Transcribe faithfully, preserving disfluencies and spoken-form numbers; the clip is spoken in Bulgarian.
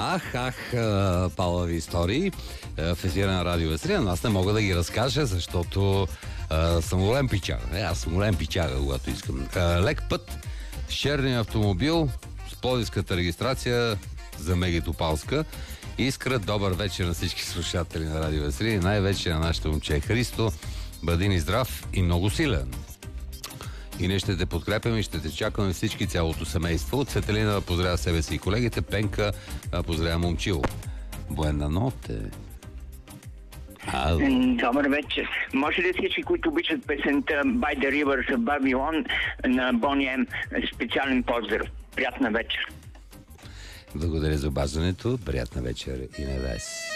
Ах, ах, а, палави истории а, в ефира на Радио Веселина, но аз не мога да ги разкажа, защото а, съм голем пичага. Е, аз съм голем пичага, когато искам. А, лек път с черния автомобил, с пловдивската регистрация за Мегитопалска. Искра, добър вечер на всички слушатели на Радио Веселина, най-вече на нашето момче Христо. Бъди ни здрав и много силен. И ние ще те подкрепяме и ще те чакаме всички, цялото семейство. Цветелина поздравя себе си и колегите. Пенка поздравя момчил. Буена ноте. Добър вечер. Може ли всички, които обичат песента By the Rivers of Babylon на Бони Ем, специален поздрав? Приятна вечер. Благодаря за обаждането. Приятна вечер и на вас.